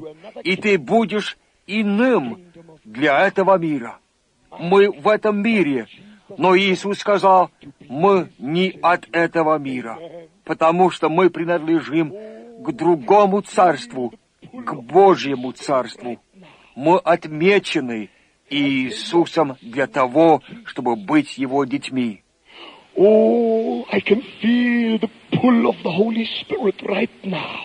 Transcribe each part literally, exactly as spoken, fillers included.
и ты будешь иным для этого мира. Мы в этом мире, но Иисус сказал, мы не от этого мира, потому что мы принадлежим к другому царству, к Божьему царству. Мы отмечены Иисусом для того, чтобы быть Его детьми. Oh, I can feel the pull of the Holy Spirit right now.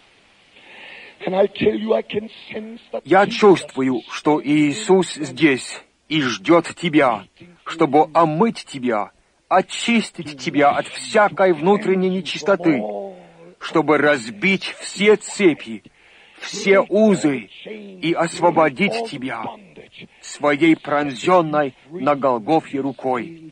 And I tell you, I can sense that Я чувствую, что Иисус здесь и ждет тебя, чтобы омыть тебя, очистить тебя от всякой внутренней нечистоты, чтобы разбить все цепи, все узы и освободить тебя своей пронзенной на Голгофе рукой.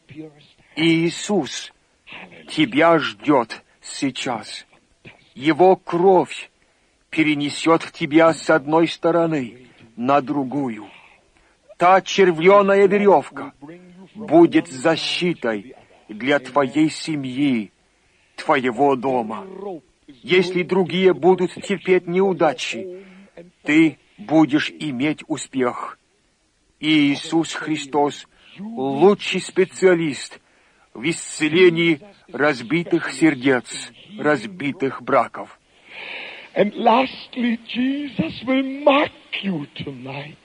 Иисус тебя ждет сейчас. Его кровь перенесет тебя с одной стороны на другую. Та червленая веревка будет защитой для твоей семьи, твоего дома. Если другие будут терпеть неудачи, ты будешь иметь успех. Иисус Христос — лучший специалист в исцелении разбитых сердец, разбитых браков. And lastly, Jesus will mark you tonight.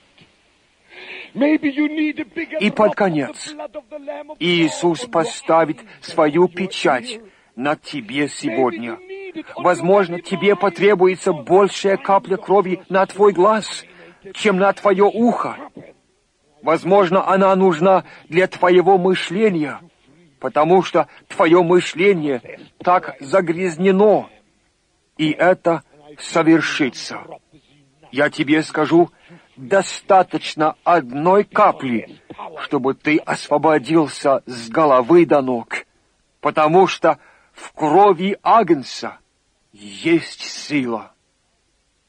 Maybe you need a bigger И под конец Иисус поставит свою печать над тебе сегодня. Возможно, тебе потребуется большая капля крови на твой глаз, чем на твое ухо. Возможно, она нужна для твоего мышления, потому что твое мышление так загрязнено, и это совершится. Я тебе скажу, достаточно одной капли, чтобы ты освободился с головы до ног, потому что в крови Агнца есть сила.